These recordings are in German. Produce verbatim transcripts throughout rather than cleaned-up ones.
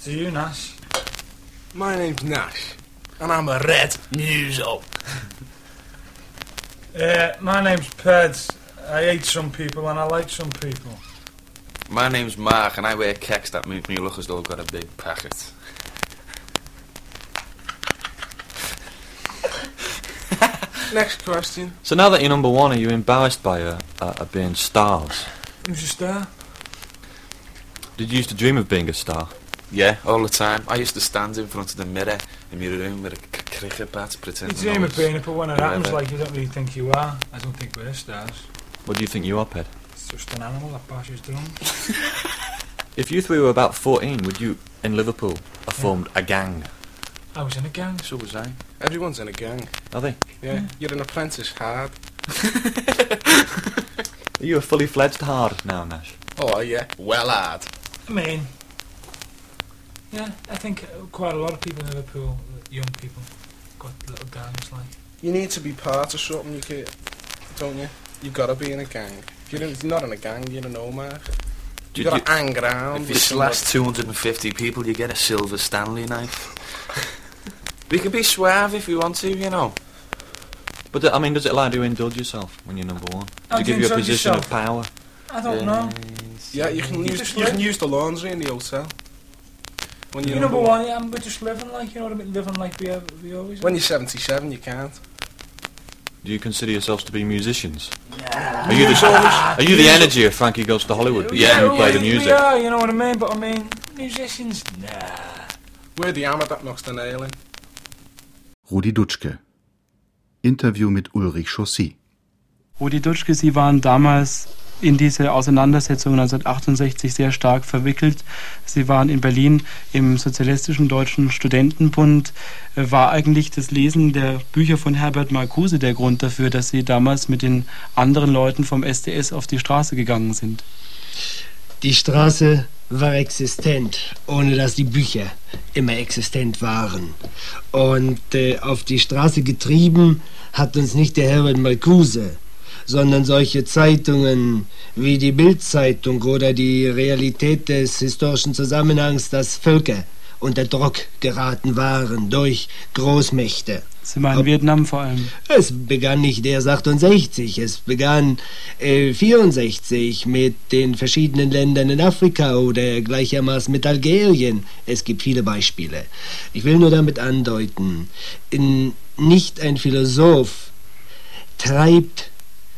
to you, Nash? My name's Nash, and I'm a red muso. Uh, my name's Peds. I hate some people and I like some people. My name's Mark, and I wear keks that make me look as though I've got a big packet. Next question. So now that you're number one, are you embarrassed by uh, uh, being stars? Who's a star? Did you used to dream of being a star? Yeah, all the time. I used to stand in front of the mirror in my room with a c- cricket bat, You pretending dream I of was being it, but when it happens, whoever. like, you don't really think you are. I don't think we're stars. What do you think you are, Ped? It's just an animal that bashes drums. If you three were about fourteen, would you, in Liverpool, have formed a gang? I was in a gang. So was I. Everyone's in a gang. Are they? Yeah, yeah. You're an apprentice hard. Are you a fully fledged hard now, Nash? Oh, yeah, well hard. I mean, yeah, I think quite a lot of people in Liverpool, young people, got little gangs like. You need to be part of something, you can, don't you? You've got to be in a gang. If you're, in, if you're not in a gang, you're a nomad. Did You've got to you- hang around. If you with slash two hundred fifty people, you get a silver Stanley knife. We can be suave if we want to, you know. But, uh, I mean, does it allow you to indulge yourself when you're number one? How Does do it give you you a indulge position yourself? of power? I don't know. Yeah, you can You use just you can live. use the laundry in the hotel. When You're number one, yeah, we're just living like, you know what I mean, living like we, have, we always When have. you're seventy-seven, you can't. Do you consider yourselves to be musicians? Are you the, are you the energy of Frankie Goes to Hollywood? Yeah, you we, play the we music. are, you know what I mean, but I mean, musicians, nah. We're the hammer that knocks the nail in. Rudi Dutschke. Interview mit Ulrich Chaussy. Rudi Dutschke, Sie waren damals in diese Auseinandersetzung neunzehnhundertachtundsechzig sehr stark verwickelt. Sie waren in Berlin im Sozialistischen Deutschen Studentenbund. War eigentlich das Lesen der Bücher von Herbert Marcuse der Grund dafür, dass Sie damals mit den anderen Leuten vom S D S auf die Straße gegangen sind? Die Straße war existent, ohne dass die Bücher immer existent waren. Und äh, auf die Straße getrieben hat uns nicht der Herbert Marcuse, sondern solche Zeitungen wie die Bild-Zeitung oder die Realität des historischen Zusammenhangs, dass Völker unter Druck geraten waren durch Großmächte. Sie meinen Ob- Vietnam vor allem? Es begann nicht erst achtundsechzig, es begann äh, vierundsechzig mit den verschiedenen Ländern in Afrika oder gleichermaßen mit Algerien. Es gibt viele Beispiele. Ich will nur damit andeuten, in, nicht ein Philosoph treibt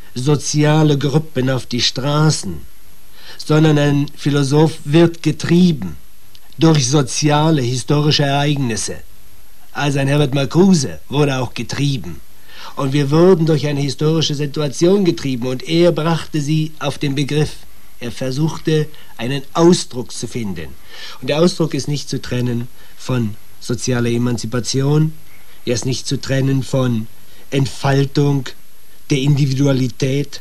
soziale Gruppen auf die Straßen, sondern ein Philosoph wird getrieben durch soziale, historische Ereignisse. Also ein Herbert Marcuse wurde auch getrieben. Und wir wurden durch eine historische Situation getrieben und er brachte sie auf den Begriff. Er versuchte, einen Ausdruck zu finden. Und der Ausdruck ist nicht zu trennen von sozialer Emanzipation, er ist nicht zu trennen von Entfaltung der Individualität,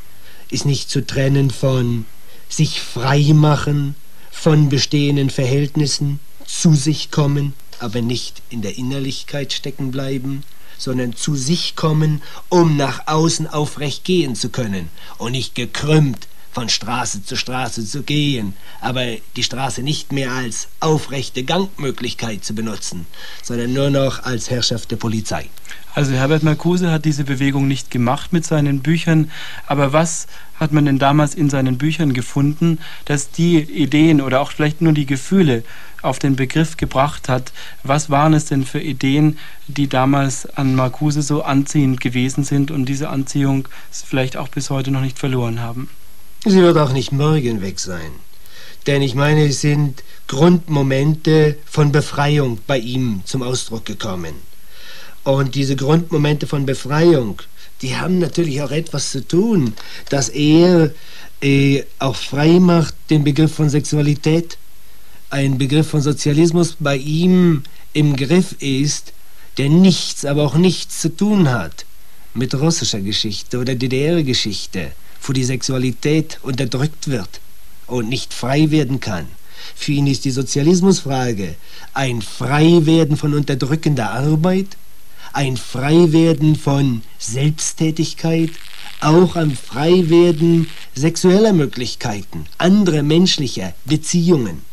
ist nicht zu trennen von sich freimachen von bestehenden Verhältnissen, zu sich kommen, aber nicht in der Innerlichkeit stecken bleiben, sondern zu sich kommen, um nach außen aufrecht gehen zu können und nicht gekrümmt von Straße zu Straße zu gehen, aber die Straße nicht mehr als aufrechte Gangmöglichkeit zu benutzen, sondern nur noch als Herrschaft der Polizei. Also Herbert Marcuse hat diese Bewegung nicht gemacht mit seinen Büchern, aber was hat man denn damals in seinen Büchern gefunden, dass die Ideen oder auch vielleicht nur die Gefühle auf den Begriff gebracht hat? Was waren es denn für Ideen, die damals an Marcuse so anziehend gewesen sind und diese Anziehung vielleicht auch bis heute noch nicht verloren haben? Sie wird auch nicht morgen weg sein. Denn ich meine, es sind Grundmomente von Befreiung bei ihm zum Ausdruck gekommen. Und diese Grundmomente von Befreiung, die haben natürlich auch etwas zu tun, dass er äh, auch frei macht den Begriff von Sexualität. Ein Begriff von Sozialismus bei ihm im Griff ist, der nichts, aber auch nichts zu tun hat mit russischer Geschichte oder D D R-Geschichte, wo die Sexualität unterdrückt wird und nicht frei werden kann. Für ihn ist die Sozialismusfrage ein Freiwerden von unterdrückender Arbeit, ein Freiwerden von Selbsttätigkeit, auch ein Freiwerden sexueller Möglichkeiten, anderer menschlicher Beziehungen.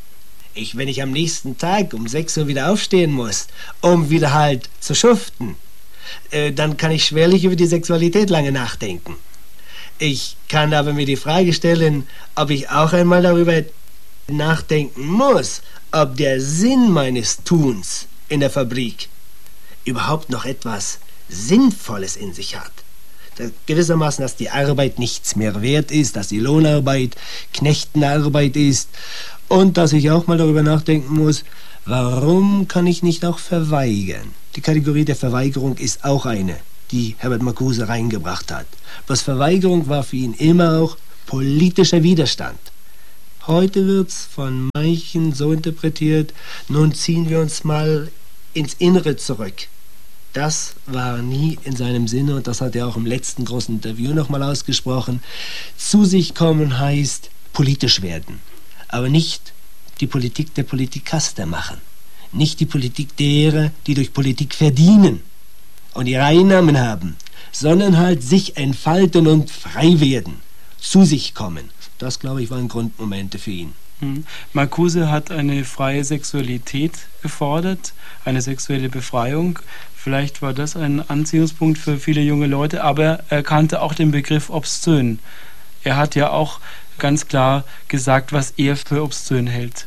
Ich, wenn ich am nächsten Tag um sechs Uhr wieder aufstehen muss, um wieder halt zu schuften, äh, dann kann ich schwerlich über die Sexualität lange nachdenken. Ich kann aber mir die Frage stellen, ob ich auch einmal darüber nachdenken muss, ob der Sinn meines Tuns in der Fabrik überhaupt noch etwas Sinnvolles in sich hat. Da gewissermaßen, dass die Arbeit nichts mehr wert ist, dass die Lohnarbeit Knechtenarbeit ist und dass ich auch mal darüber nachdenken muss, warum kann ich nicht auch verweigern? Die Kategorie der Verweigerung ist auch eine, die Herbert Marcuse reingebracht hat. Bloß Verweigerung war für ihn immer auch politischer Widerstand. Heute wird's von manchen so interpretiert, nun ziehen wir uns mal ins Innere zurück. Das war nie in seinem Sinne und das hat er auch im letzten großen Interview nochmal ausgesprochen. Zu sich kommen heißt politisch werden, aber nicht die Politik der Politikaster machen. Nicht die Politik derer, die durch Politik verdienen und ihre Einnahmen haben, sondern halt sich entfalten und frei werden, zu sich kommen. Das, glaube ich, waren Grundmomente für ihn. Hm. Marcuse hat eine freie Sexualität gefordert, eine sexuelle Befreiung. Vielleicht war das ein Anziehungspunkt für viele junge Leute, aber er kannte auch den Begriff obszön. Er hat ja auch ganz klar gesagt, was er für obszön hält.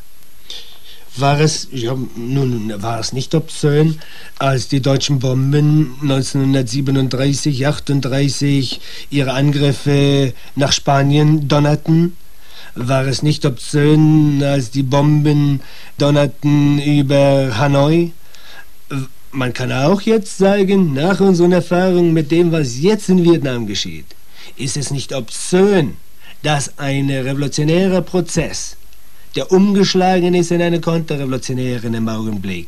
War es, ja, nun war es nicht obszön, als die deutschen Bomben neunzehnhundertsiebenunddreißig, achtunddreißig ihre Angriffe nach Spanien donnerten? War es nicht obszön, als die Bomben donnerten über Hanoi? Man kann auch jetzt sagen, nach unseren Erfahrungen mit dem, was jetzt in Vietnam geschieht, ist es nicht obszön, dass ein revolutionärer Prozess, der umgeschlagen ist in eine konterrevolutionären im Augenblick,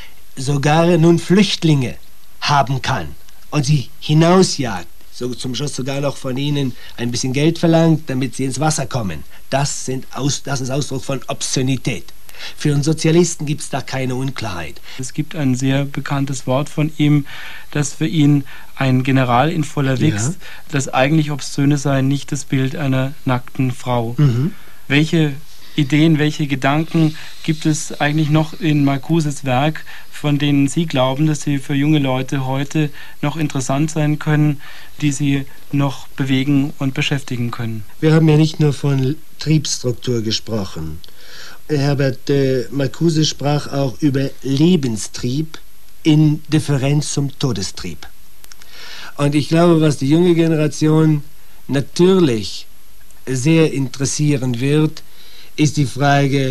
sogar nun Flüchtlinge haben kann und sie hinausjagt, so zum Schluss sogar noch von ihnen ein bisschen Geld verlangt, damit sie ins Wasser kommen. Das, sind Aus, das ist Ausdruck von Obszönität. Für einen Sozialisten gibt es da keine Unklarheit. Es gibt ein sehr bekanntes Wort von ihm, das für ihn ein General in voller Wichs, ja. Das eigentlich Obszöne sei nicht das Bild einer nackten Frau. Mhm. Welche Ideen, welche Gedanken gibt es eigentlich noch in Marcuses Werk, von denen Sie glauben, dass sie für junge Leute heute noch interessant sein können, die sie noch bewegen und beschäftigen können? Wir haben ja nicht nur von Triebstruktur gesprochen. Herbert äh, Marcuse sprach auch über Lebenstrieb in Differenz zum Todestrieb. Und ich glaube, was die junge Generation natürlich sehr interessieren wird, ist die Frage,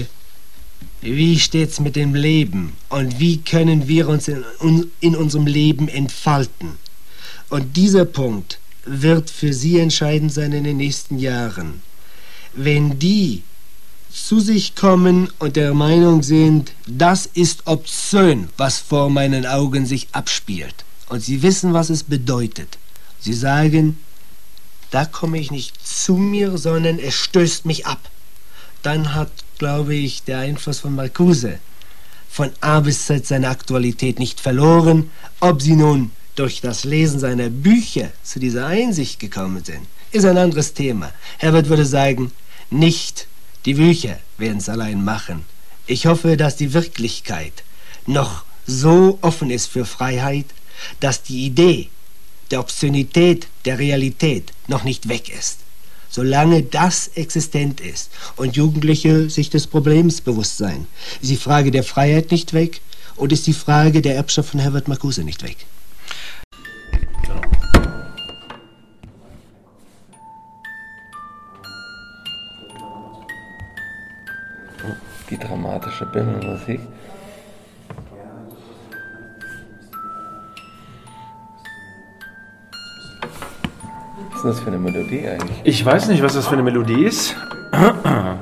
wie steht's mit dem Leben und wie können wir uns in, in unserem Leben entfalten? Und dieser Punkt wird für sie entscheidend sein in den nächsten Jahren. Wenn die zu sich kommen und der Meinung sind, das ist obszön, was vor meinen Augen sich abspielt, und sie wissen, was es bedeutet. Sie sagen, da komme ich nicht zu mir, sondern es stößt mich ab. Dann hat, glaube ich, der Einfluss von Marcuse von A bis Z seine Aktualität nicht verloren. Ob sie nun durch das Lesen seiner Bücher zu dieser Einsicht gekommen sind, ist ein anderes Thema. Herbert würde sagen, nicht die Bücher werden es allein machen. Ich hoffe, dass die Wirklichkeit noch so offen ist für Freiheit, dass die Idee der Obszönität, der Realität noch nicht weg ist. Solange das existent ist und Jugendliche sich des Problems bewusst sein, ist die Frage der Freiheit nicht weg und ist die Frage der Erbschaft von Herbert Marcuse nicht weg. Die dramatische Bimmelmusik. Was ist das für eine Melodie eigentlich? Ich weiß nicht, was das für eine Melodie ist. Mal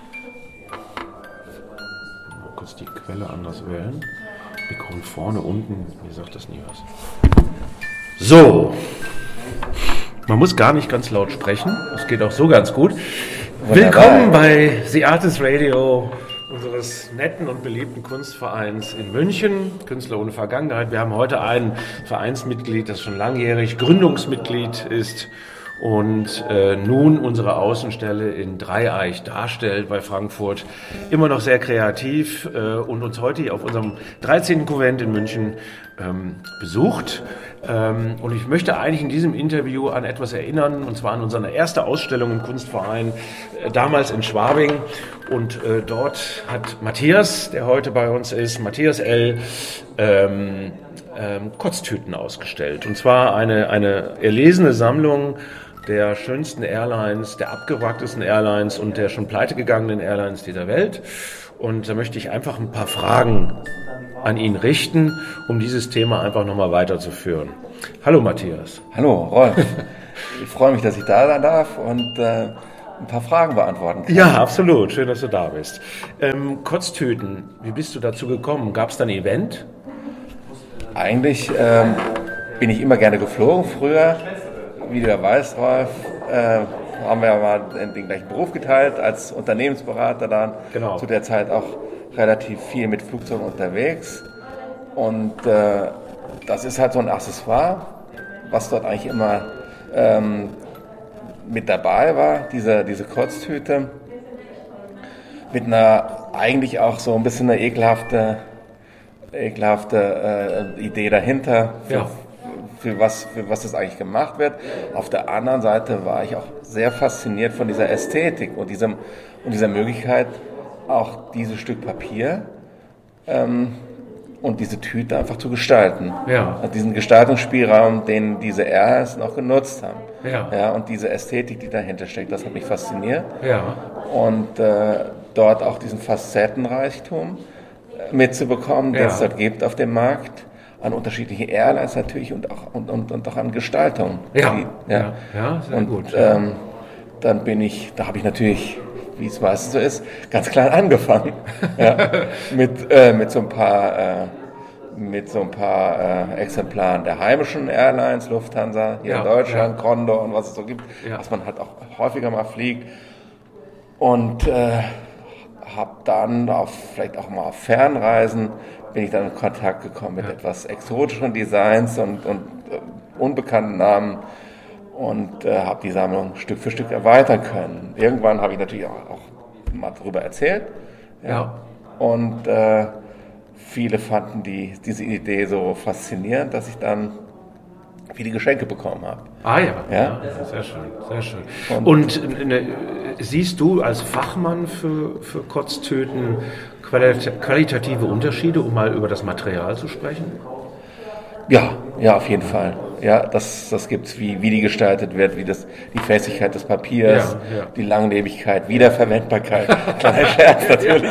kurz die Quelle anders wählen. Mikro vorne, unten. Mir sagt das nie was. So. Man muss gar nicht ganz laut sprechen. Das geht auch so ganz gut. Wunderbar. Willkommen bei The Artist Radio, unseres netten und beliebten Kunstvereins in München, Künstler ohne Vergangenheit. Wir haben heute ein Vereinsmitglied, das schon langjährig Gründungsmitglied ist und äh, nun unsere Außenstelle in Dreieich darstellt bei Frankfurt. Immer noch sehr kreativ äh, und uns heute hier auf unserem dreizehnten Konvent in München ähm, besucht. Ähm, und ich möchte eigentlich in diesem Interview an etwas erinnern, und zwar an unsere erste Ausstellung im Kunstverein, äh, damals in Schwabing. Und äh, dort hat Matthias, der heute bei uns ist, Matthias L., ähm, ähm, Kotztüten ausgestellt. Und zwar eine, eine erlesene Sammlung der schönsten Airlines, der abgewracktesten Airlines und der schon pleitegegangenen Airlines dieser Welt. Und da möchte ich einfach ein paar Fragen an ihn richten, um dieses Thema einfach nochmal weiterzuführen. Hallo Matthias. Hallo Rolf. Ich freue mich, dass ich da sein darf und äh, ein paar Fragen beantworten kann. Ja, absolut. Schön, dass du da bist. Ähm, Kotztüten, wie bist du dazu gekommen? Gab es da ein Event? Eigentlich ähm, bin ich immer gerne geflogen früher. Wie du ja weißt, Rolf, äh, haben wir ja mal den gleichen Beruf geteilt als Unternehmensberater dann. Genau. Zu der Zeit auch relativ viel mit Flugzeugen unterwegs. Und äh, das ist halt so ein Accessoire, was dort eigentlich immer ähm, mit dabei war, diese, diese Kotztüte. Mit einer eigentlich auch so ein bisschen eine ekelhafte, ekelhafte äh, Idee dahinter. Für, Ja. Für was, für was das eigentlich gemacht wird. Auf der anderen Seite war ich auch sehr fasziniert von dieser Ästhetik und, diesem, und dieser Möglichkeit, auch dieses Stück Papier ähm, und diese Tüte einfach zu gestalten. Ja. Also diesen Gestaltungsspielraum, den diese Airlines noch genutzt haben. Ja. Ja, und diese Ästhetik, die dahinter steckt, das hat mich fasziniert. Ja. Und äh, dort auch diesen Facettenreichtum äh, mitzubekommen, den Ja. es dort gibt auf dem Markt. An unterschiedlichen Airlines natürlich und auch, und, und, und auch an Gestaltung. Ja. Die, Ja. Ja, sehr und, gut. Ja. Ähm, dann bin ich, da habe ich natürlich, wie es meistens so ist, ganz klein angefangen. ja, mit, äh, mit so ein paar, äh, mit so ein paar äh, Exemplaren der heimischen Airlines, Lufthansa, hier Ja, in Deutschland, ja. Condor und was es so gibt, Ja. was man halt auch häufiger mal fliegt. Und äh, habe dann auf, vielleicht auch mal auf Fernreisen, bin ich dann in Kontakt gekommen mit Ja. etwas exotischen Designs und, und äh, unbekannten Namen und äh, habe die Sammlung Stück für Stück erweitern können. Irgendwann habe ich natürlich auch, auch mal darüber erzählt. Ja. Und äh, viele fanden die, diese Idee so faszinierend, dass ich dann viele Geschenke bekommen habe. Ah ja. Ja? Ja. Sehr schön, sehr schön. Und- Und, äh, ne, siehst du als Fachmann für, für Kotztüten qualit- qualitative Unterschiede, um mal über das Material zu sprechen? Ja, ja, auf jeden Fall. Ja, das, das gibt's, wie, wie die gestaltet wird, wie das, die Festigkeit des Papiers, Ja, ja. die Langlebigkeit, Wiederverwendbarkeit. Kleiner Scherz natürlich.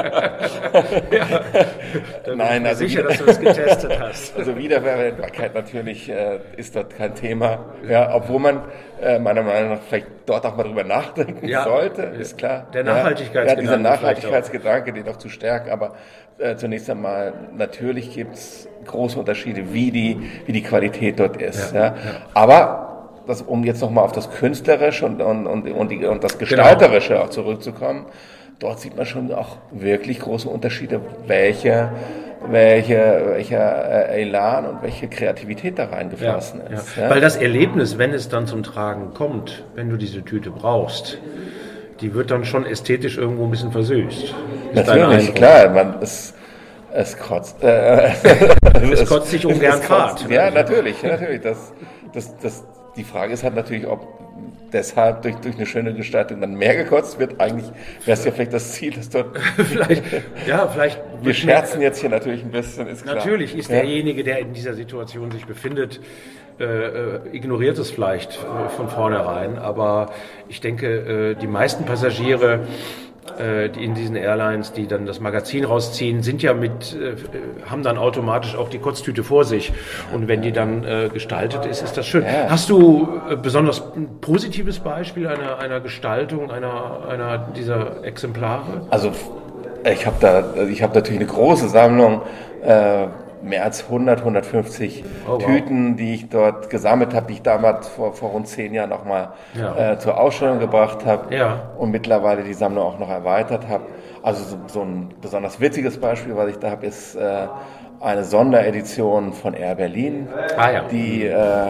Nein, also sicher, wieder- dass du das getestet hast. Also Wiederverwendbarkeit natürlich äh, ist dort kein Thema. Ja, obwohl man äh, meiner Meinung nach vielleicht dort auch mal drüber nachdenken Ja. sollte, ist klar. Der Ja, Nachhaltigkeitsgedanke Ja, dieser vielleicht auch. Nachhaltigkeitsgedanke, den auch zu stärken. Aber äh, zunächst einmal, natürlich gibt's große Unterschiede, wie die, wie die Qualität dort ist. Ja, Ja, ja. Aber das, um jetzt nochmal auf das Künstlerische und, und, und, und, die, und das Gestalterische auch zurückzukommen, dort sieht man schon auch wirklich große Unterschiede, welche, welche, welcher äh, Elan und welche Kreativität da reingeflossen Ja, ist. ja. Ja? Weil das Erlebnis, wenn es dann zum Tragen kommt, wenn du diese Tüte brauchst, die wird dann schon ästhetisch irgendwo ein bisschen versüßt. Ist dein Natürlich, Eindruck? klar, man, es, es kotzt. Äh, Es kotzt sich ungern es kotzt. Fahrt. Ja, natürlich, natürlich. Das, das, das, die Frage ist halt natürlich, ob deshalb durch, durch eine schöne Gestaltung dann mehr gekotzt wird. Eigentlich wäre es ja vielleicht das Ziel, dass dort... vielleicht, ja, vielleicht. Wir scherzen jetzt hier natürlich ein bisschen, ist klar. Natürlich ist Ja. derjenige, der in dieser Situation sich befindet, äh, äh, ignoriert es vielleicht äh, von vornherein. Aber ich denke, äh, die meisten Passagiere, äh, die in diesen Airlines, die dann das Magazin rausziehen, sind ja mit, äh, haben dann automatisch auch die Kotztüte vor sich. Und wenn die dann äh, gestaltet ist, ist das schön. Ja. Hast du äh, besonders ein positives Beispiel einer, einer Gestaltung einer, einer dieser Exemplare? Also ich habe da, ich habe natürlich eine große Sammlung, äh, mehr als hundert, hundertfünfzig Oh, wow. Tüten, die ich dort gesammelt habe, die ich damals vor, vor rund zehn Jahren noch mal Ja. äh, zur Ausstellung gebracht habe Ja. und mittlerweile die Sammlung auch noch erweitert habe. Also so, so ein besonders witziges Beispiel, was ich da habe, ist äh, eine Sonderedition von Air Berlin, Ah, ja. die äh,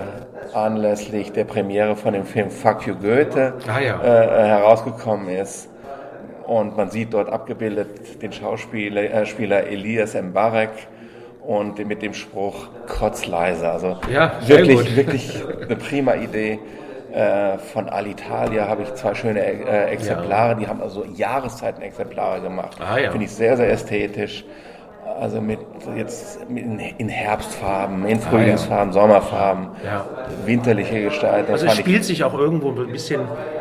anlässlich der Premiere von dem Film Fuck You Goethe Ah, ja. äh, herausgekommen ist. Und man sieht dort abgebildet den Schauspieler äh, Spieler Elias Mbarek und mit dem Spruch Kotzleise. Also Ja, sehr wirklich, gut. wirklich eine prima Idee. Äh, von Alitalia habe ich zwei schöne äh, Exemplare, die haben also Jahreszeitenexemplare gemacht. Ah, ja. Finde ich sehr, sehr ästhetisch. Also mit jetzt in, in Herbstfarben, in Frühlingsfarben, Sommerfarben, Ja. winterliche Gestaltung. Also es fand ich- spielt sich auch irgendwo ein bisschen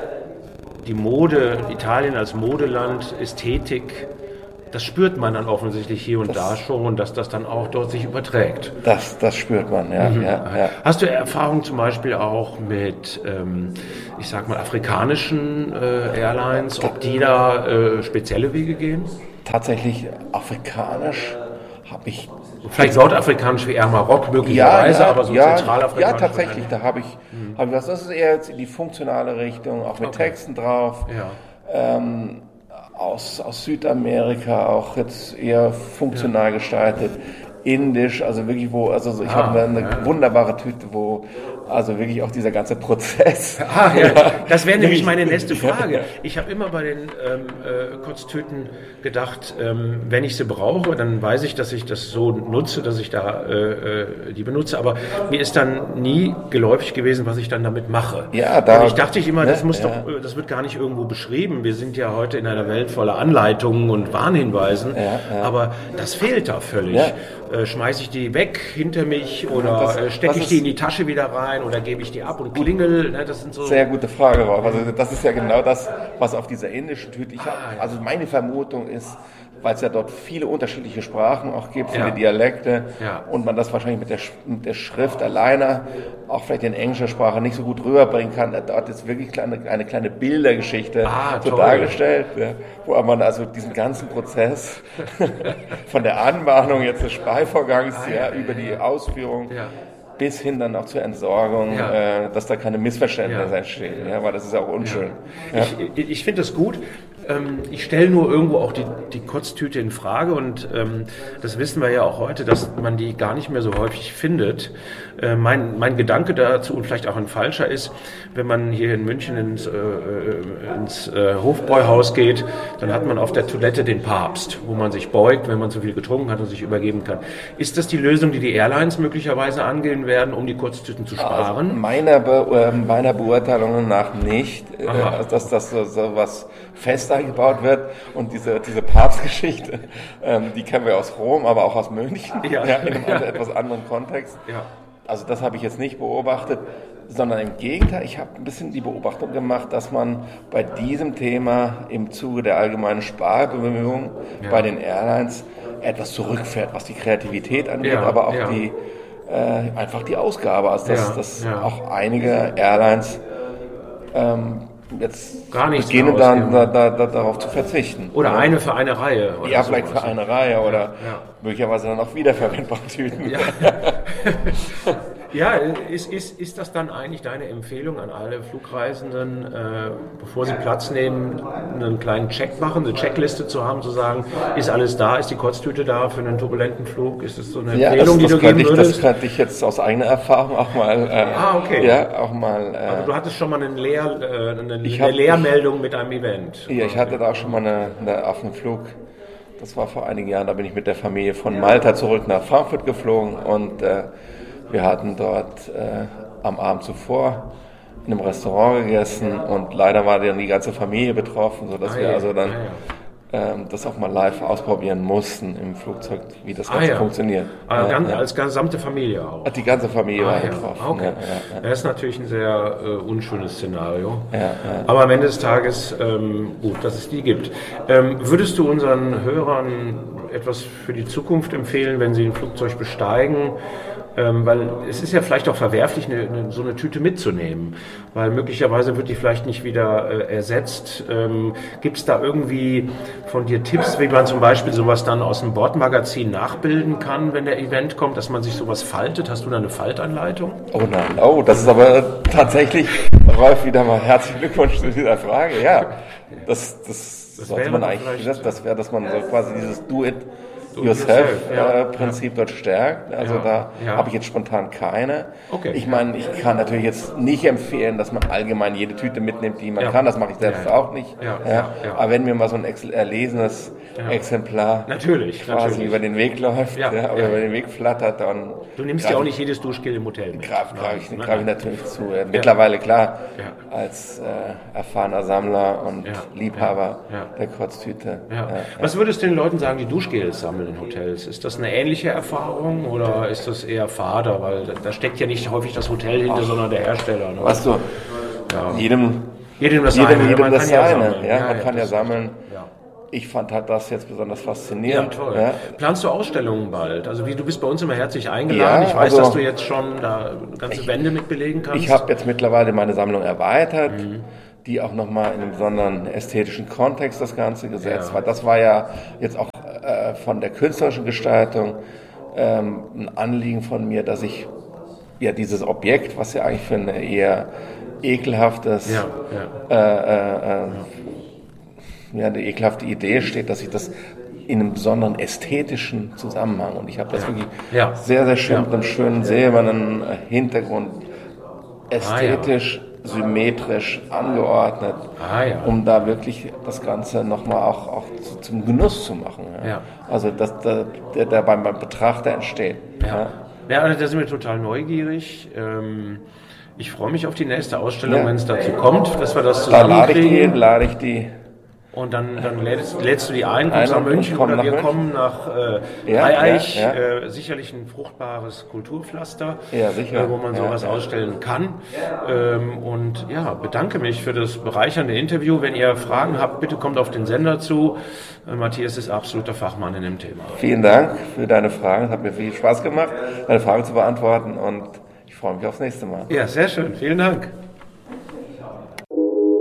die Mode, Italien als Modeland, Ästhetik, das spürt man dann offensichtlich hier und Das- da schon, dass das dann auch dort sich überträgt. Das, das spürt man, ja. Mhm. ja, ja. Hast du Erfahrung zum Beispiel auch mit, ähm, ich sag mal, afrikanischen äh, Airlines, ob die da äh, spezielle Wege gehen? Tatsächlich afrikanisch habe ich. Vielleicht nordafrikanisch wie eher Marokko möglicherweise, aber so ja, zentralafrikanisch. ja, tatsächlich, da habe ich, hab ich was. Das ist eher jetzt in die funktionale Richtung, auch mit Okay. Texten drauf. Ja. Ähm, aus, aus Südamerika auch jetzt eher funktional gestaltet. Indisch, also wirklich wo, also so- ich Ah, habe eine ja. wunderbare Tüte, wo also wirklich auch dieser ganze Prozess. Ah, ja. Das wäre nämlich Wirklich- meine nächste Frage. Ich habe immer bei den ähm, äh, Kotztüten gedacht, ähm, wenn ich sie brauche, dann weiß ich, dass ich das so nutze, dass ich da äh, äh, die benutze. Aber mir ist dann nie geläufig gewesen, was ich dann damit mache. Ja, da- Und ich dachte ich immer, das ne, muss ja. doch, äh, das wird gar nicht irgendwo beschrieben. Wir sind ja heute in einer Welt voller Anleitungen und Warnhinweisen, Ja, ja. aber das fehlt da völlig. Ja. Äh, schmeiße ich die weg hinter mich oder Das- äh, stecke das ich die ist- in die Tasche wieder rein oder gebe ich die ab und klingel? Ne, das sind so. Sehr gute Frage, Rolf. Also das ist ja genau das, was auf dieser indischen Tüte. Ich hab, Ah, ja. Also meine Vermutung ist, weil es ja dort viele unterschiedliche Sprachen auch gibt, viele Ja. Dialekte Ja. und man das wahrscheinlich mit der, Sch- mit der Schrift alleine auch vielleicht in englischer Sprache nicht so gut rüberbringen kann. Dort ist wirklich kleine, eine kleine Bildergeschichte Ah, so toll. dargestellt, ja, wo man also diesen ganzen Prozess von der Anmahnung jetzt des Speivorgangs Ah, ja, ja, über ja, die ja. Ausführung Ja. bis hin dann auch zur Entsorgung, Ja. äh, dass da keine Missverständnisse Ja. entstehen, ja, weil das ist ja auch unschön. Ja. Ich, ich finde das gut. Ähm, ich stelle nur irgendwo auch die, die Kotztüte in Frage und ähm, das wissen wir ja auch heute, dass man die gar nicht mehr so häufig findet. Äh, mein, mein Gedanke dazu und vielleicht auch ein falscher ist, wenn man hier in München ins, äh, ins äh, Hofbräuhaus geht, dann hat man auf der Toilette den Papst, wo man sich beugt, wenn man zu viel getrunken hat und sich übergeben kann. Ist das die Lösung, die die Airlines möglicherweise angehen werden, um die Kotztüten zu sparen? Also meiner, Be äh, meiner Beurteilung nach nicht, äh, Aha. dass das so, so was fest eingebaut wird und diese, diese Papstgeschichte, ähm, die kennen wir aus Rom, aber auch aus München, Ja. ja, in einem anderen, etwas anderen Kontext. Ja. Also das habe ich jetzt nicht beobachtet, sondern im Gegenteil, ich habe ein bisschen die Beobachtung gemacht, dass man bei diesem Thema im Zuge der allgemeinen Sparbemühungen Ja. bei den Airlines etwas zurückfährt, was die Kreativität angeht, Ja, aber auch ja. die äh, einfach die Ausgabe, also dass, Ja, dass ja. auch einige Airlines ähm, jetzt Gar nichts beginnen mehr dann ausgeben. da, da, da, darauf zu verzichten. Oder Ja. eine für eine Reihe. Oder Ja, vielleicht sowas. für eine Reihe oder Ja. möglicherweise dann auch wiederverwendbare Tüten. Ja, ja ist, ist, ist das dann eigentlich deine Empfehlung an alle Flugreisenden, äh, bevor sie Platz nehmen, einen kleinen Check machen, eine Checkliste zu haben, zu sagen, ist alles da, ist die Kotztüte da für einen turbulenten Flug? Ist das so eine Ja, das, Empfehlung, das, die du könnte geben ich, das würdest? könnte ich jetzt aus eigener Erfahrung auch mal, äh, Ah, okay. ja, auch mal, äh, Also du hattest schon mal einen Lehr, äh, eine, Ich eine hab- Lehrmeldung mit einem Event. ja, ich hatte da auch schon mal eine, eine, auf einem Flug, das war vor einigen Jahren, da bin ich mit der Familie von Malta zurück nach Frankfurt geflogen und äh, wir hatten dort äh, am Abend zuvor in einem Restaurant gegessen und leider war dann die ganze Familie betroffen, sodass Ah, wir ja. also dann Ah, ja. ähm, das auch mal live ausprobieren mussten im Flugzeug, wie das Ah, Ganze ja. funktioniert. Ah, Ja, ganz, ja. Als gesamte Familie auch. Die ganze Familie war Ah, ja. betroffen. Okay. Ja, ja, ja. Das ist natürlich ein sehr äh, unschönes Szenario. Ja, ja. Aber am Ende des Tages ähm, gut, dass es die gibt. Ähm, würdest du unseren Hörern etwas für die Zukunft empfehlen, wenn sie ein Flugzeug besteigen? Ähm, weil es ist ja vielleicht auch verwerflich, eine, eine, so eine Tüte mitzunehmen, weil möglicherweise wird die vielleicht nicht wieder äh, ersetzt. Ähm, Gibt es da irgendwie von dir Tipps, wie man zum Beispiel sowas dann aus dem Bordmagazin nachbilden kann, wenn der Event kommt, dass man sich sowas faltet? Hast du da eine Faltanleitung? Oh nein, oh, das ist aber tatsächlich, Rolf, wieder mal herzlichen Glückwunsch zu dieser Frage. Ja, das, das, Das sollte wäre man dann eigentlich, vielleicht- das, das wäre, dass man so quasi dieses Do-it Do-it-yourself-Prinzip ja. dort stärkt. Also Ja, da ja. habe ich jetzt spontan keine. Okay. Ich meine, ich kann natürlich jetzt nicht empfehlen, dass man allgemein jede Tüte mitnimmt, die man Ja. kann. Das mache ich selbst Ja, ja. auch nicht. Ja, Ja. ja, ja. Aber wenn mir mal so ein ex- erlesenes Ja. Exemplar Natürlich, quasi natürlich. über den Weg läuft Ja, ja, oder ja. über den Weg flattert, dann Du nimmst ja auch nicht jedes Duschgel im Hotel mit. Greif, greif ich, Nein, greif ich nein. natürlich zu. Äh, Mittlerweile klar, Ja. als äh, erfahrener Sammler und Ja. Liebhaber Ja. Ja. der Kotztüte. Ja. Ja. Was würdest du den Leuten sagen, die Duschgels sammeln in Hotels? Ist das eine ähnliche Erfahrung oder ist das eher fader? Weil da- da steckt ja nicht häufig das Hotel hinter, sondern der Hersteller. Ne? Weißt du, Ja. jedem, Jedem das jedem, seine. jedem Man das kann ja seine. sammeln. Ja, Ja, man ja, kann ja das- sammeln. Ja. Ich fand halt das jetzt besonders Ja, faszinierend. toll. Ja. Planst du Ausstellungen bald? Also wie, du bist bei uns immer herzlich eingeladen. Ja, ich weiß, also- dass du jetzt schon da ganze Wände mit belegen kannst. Ich habe jetzt mittlerweile meine Sammlung erweitert, die auch nochmal in einem besonderen ästhetischen Kontext das Ganze gesetzt Ja. war. Das war ja jetzt auch äh, von der künstlerischen Gestaltung ähm, ein Anliegen von mir, dass ich ja dieses Objekt, was ja eigentlich für eine eher ekelhaftes, Ja, Äh, äh, äh, ja, eine ekelhafte Idee steht, dass ich das in einem besonderen ästhetischen Zusammenhang, und ich habe das wirklich Ja. sehr, sehr schön Ja. mit einem schönen silbernen äh, Hintergrund ästhetisch, symmetrisch angeordnet, Ah, ja. um da wirklich das Ganze nochmal auch, auch zu, zum Genuss zu machen. Ja. Ja. Also, dass der, der, der beim, beim Betrachter entsteht. Ja, ja, also da sind wir total neugierig. Ähm, ich freue mich auf die nächste Ausstellung, Ja. wenn es dazu kommt, dass wir das Da lade ich die, zusammenkriegen. lade ich die. Und dann, dann lädst, lädst du die ein, Ein kommst nach und München kommen oder nach wir München. kommen nach äh, Ja, Dreieich. ja, ja. Äh, sicherlich ein fruchtbares Kulturpflaster, Ja, sicher. Äh, wo man Ja, sowas ja. ausstellen kann. Ähm, und ja, bedanke mich für das bereichernde Interview. Wenn ihr Fragen habt, bitte kommt auf den Sender zu. Äh, Matthias ist absoluter Fachmann in dem Thema. Vielen Dank für deine Fragen. Es hat mir viel Spaß gemacht, deine Fragen zu beantworten, und ich freue mich aufs nächste Mal. Ja, sehr schön. Vielen Dank.